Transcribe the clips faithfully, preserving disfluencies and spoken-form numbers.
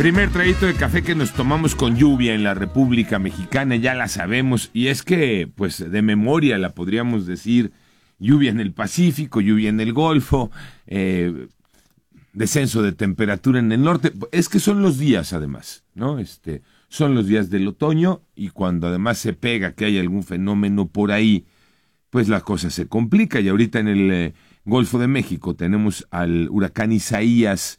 Primer traguito de café que nos tomamos con lluvia en la República Mexicana, ya la sabemos, y es que, pues, de memoria la podríamos decir, lluvia en el Pacífico, lluvia en el Golfo, eh, descenso de temperatura en el norte. Es que son los días, además, ¿no? Este, son los días del otoño, y cuando además se pega que hay algún fenómeno por ahí, pues la cosa se complica. Y ahorita en el eh, Golfo de México tenemos al huracán Isaías,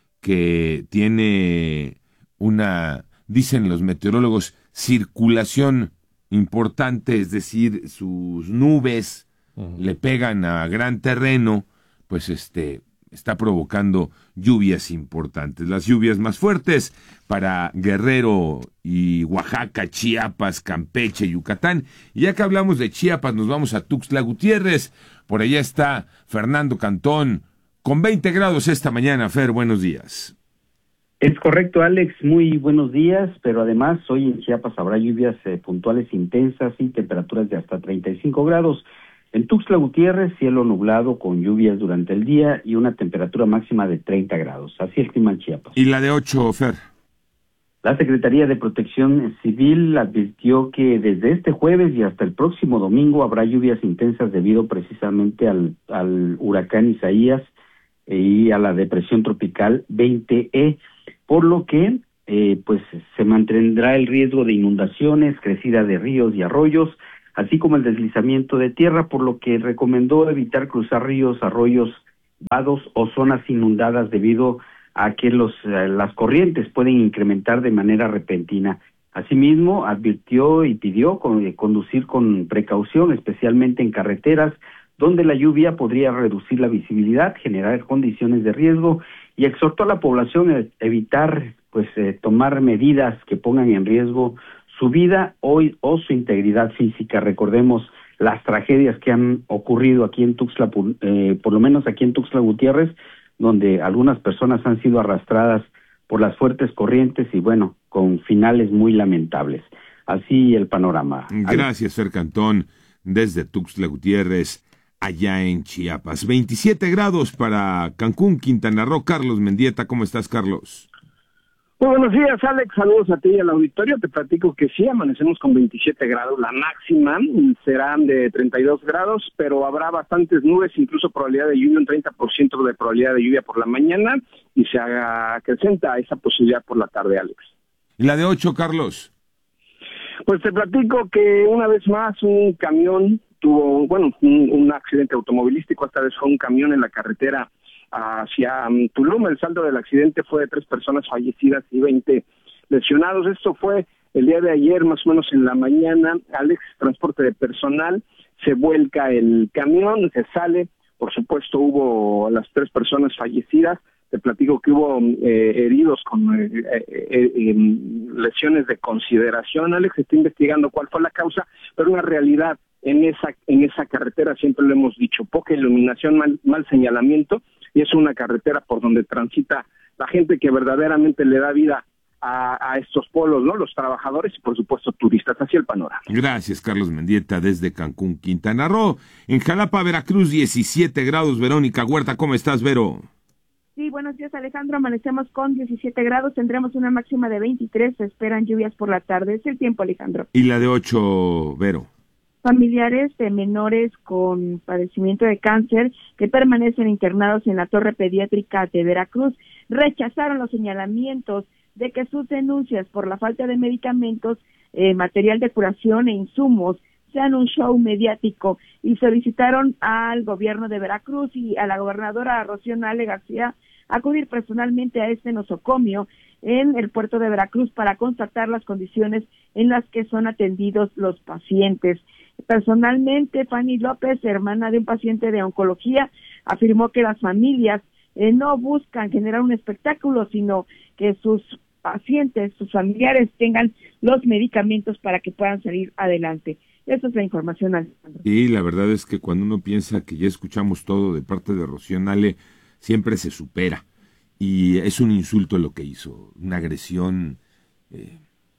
que tiene una, dicen los meteorólogos, circulación importante, es decir, sus nubes uh-huh. le pegan a gran terreno, pues este está provocando lluvias importantes. Las lluvias más fuertes para Guerrero y Oaxaca, Chiapas, Campeche, Yucatán. Y ya que hablamos de Chiapas, nos vamos a Tuxtla Gutiérrez. Por allá está Fernando Cantón, con veinte grados esta mañana. Fer, buenos días. Es correcto, Alex, muy buenos días, pero además hoy en Chiapas habrá lluvias eh, puntuales intensas y temperaturas de hasta treinta y cinco grados. En Tuxtla Gutiérrez, cielo nublado con lluvias durante el día y una temperatura máxima de treinta grados. Así el clima en Chiapas. ¿Y la de ocho, Fer? La Secretaría de Protección Civil advirtió que desde este jueves y hasta el próximo domingo habrá lluvias intensas debido precisamente al, al huracán Isaías y a la depresión tropical veinte E, por lo que eh, pues se mantendrá el riesgo de inundaciones, crecida de ríos y arroyos, así como el deslizamiento de tierra, por lo que recomendó evitar cruzar ríos, arroyos, vados o zonas inundadas debido a que los eh, las corrientes pueden incrementar de manera repentina. Asimismo, advirtió y pidió con, eh, conducir con precaución, especialmente en carreteras donde la lluvia podría reducir la visibilidad, generar condiciones de riesgo, y exhortó a la población a evitar pues eh, tomar medidas que pongan en riesgo su vida hoy o su integridad física. Recordemos las tragedias que han ocurrido aquí en Tuxtla, eh, por lo menos aquí en Tuxtla Gutiérrez, donde algunas personas han sido arrastradas por las fuertes corrientes y bueno, con finales muy lamentables. Así el panorama. Gracias, Fer Cantón, desde Tuxtla Gutiérrez, allá en Chiapas. veintisiete grados para Cancún, Quintana Roo. Carlos Mendieta, ¿cómo estás, Carlos? Muy buenos días, Alex. Saludos a ti y al auditorio. Te platico que sí, amanecemos con veintisiete grados. La máxima será de treinta y dos grados, pero habrá bastantes nubes, incluso probabilidad de lluvia, un treinta por ciento de probabilidad de lluvia por la mañana, y se acrecenta esa posibilidad por la tarde, Alex. ¿Y la de ocho, Carlos? Pues te platico que una vez más un camión tuvo, bueno, un, un accidente automovilístico. Esta vez fue un camión en la carretera hacia um, Tulum. El saldo del accidente fue de tres personas fallecidas y veinte lesionados. Esto fue el día de ayer, más o menos en la mañana. Alex, transporte de personal, se vuelca el camión, se sale. Por supuesto, hubo las tres personas fallecidas. Te platico que hubo eh, heridos con eh, eh, eh, lesiones de consideración. Alex, está investigando cuál fue la causa, pero una realidad en esa en esa carretera, siempre lo hemos dicho, poca iluminación, mal, mal señalamiento, y es una carretera por donde transita la gente que verdaderamente le da vida a, a estos pueblos, ¿no? Los trabajadores y, por supuesto, turistas. Así el panorama. Gracias, Carlos Mendieta, desde Cancún, Quintana Roo. En Jalapa, Veracruz, diecisiete grados. Verónica Huerta, ¿cómo estás, Vero? Sí, buenos días, Alejandro. Amanecemos con diecisiete grados, tendremos una máxima de veintitrés, se esperan lluvias por la tarde. Es el tiempo, Alejandro. ¿Y la de ocho, Vero? Familiares de menores con padecimiento de cáncer que permanecen internados en la torre pediátrica de Veracruz rechazaron los señalamientos de que sus denuncias por la falta de medicamentos, eh, material de curación e insumos sean un show mediático, y solicitaron al gobierno de Veracruz y a la gobernadora Rocío Nale García acudir personalmente a este nosocomio en el puerto de Veracruz para constatar las condiciones en las que son atendidos los pacientes. Personalmente, Fanny López, hermana de un paciente de oncología, afirmó que las familias eh, no buscan generar un espectáculo, sino que sus pacientes, sus familiares tengan los medicamentos para que puedan salir adelante. Esa es la información, Alejandro. Y la verdad es que cuando uno piensa que ya escuchamos todo de parte de Rocío Nale, siempre se supera. Y es un insulto lo que hizo, una agresión, eh,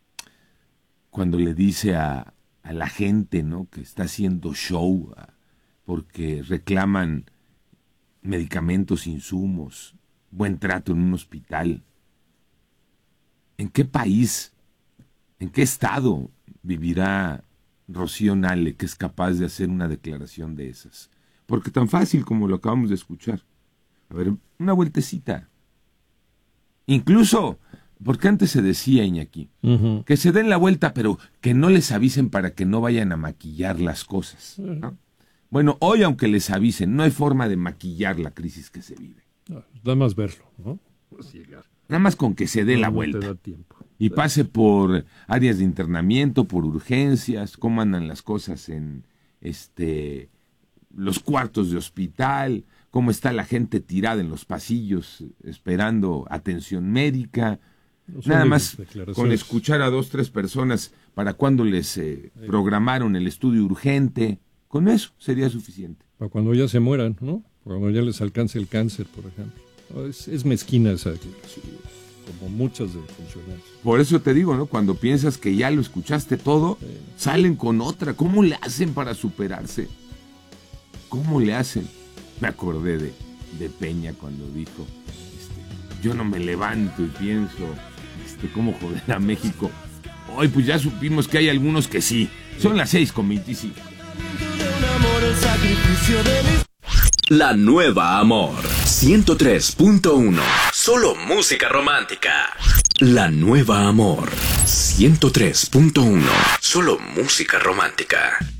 cuando le dice a, a la gente, ¿no?, que está haciendo show a, porque reclaman medicamentos, insumos, buen trato en un hospital. ¿En qué país, en qué estado vivirá Rocío Nale, que es capaz de hacer una declaración de esas? Porque tan fácil como lo acabamos de escuchar. A ver, una vueltecita. Incluso, porque antes se decía, Iñaki, uh-huh. que se den la vuelta, pero que no les avisen para que no vayan a maquillar las cosas, ¿no? Uh-huh. Bueno, hoy aunque les avisen, no hay forma de maquillar la crisis que se vive. No, nada más verlo, ¿no? Pues llegar. Nada más con que se dé no, la vuelta. No te da tiempo. Y pase por áreas de internamiento, por urgencias, cómo andan las cosas en este los cuartos de hospital, cómo está la gente tirada en los pasillos esperando atención médica. No Nada más con escuchar a dos, tres personas para cuando les eh, programaron el estudio urgente, con eso sería suficiente. Para cuando ya se mueran, ¿no? Para cuando ya les alcance el cáncer, por ejemplo. Es, es mezquina esa declaración, como muchas de funcionarios. Por eso te digo, ¿no? Cuando piensas que ya lo escuchaste todo, sí. salen con otra. ¿Cómo le hacen para superarse? ¿Cómo le hacen? Me acordé de, de Peña cuando dijo, este, yo no me levanto y pienso, este, cómo joder a México. Hoy pues ya supimos que hay algunos que sí. Son las seis con veinticinco. La nueva Amor ciento tres punto uno. Solo música romántica. La nueva Amor ciento tres punto uno. Solo música romántica.